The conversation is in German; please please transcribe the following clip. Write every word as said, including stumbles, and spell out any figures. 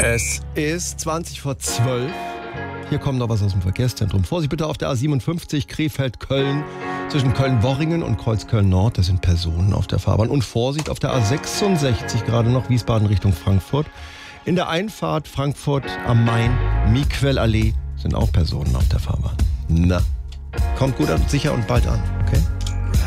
Es ist zwanzig vor zwölf. Hier kommt noch was aus dem Verkehrszentrum. Vorsicht bitte auf der A siebenundfünfzig Krefeld-Köln. Zwischen Köln-Worringen und Kreuzköln-Nord, das sind Personen auf der Fahrbahn. Und Vorsicht auf der A sechsundsechzig, gerade noch Wiesbaden Richtung Frankfurt. In der Einfahrt Frankfurt am Main, Miquel-Allee, sind auch Personen auf der Fahrbahn. Na, kommt gut und sicher und bald an.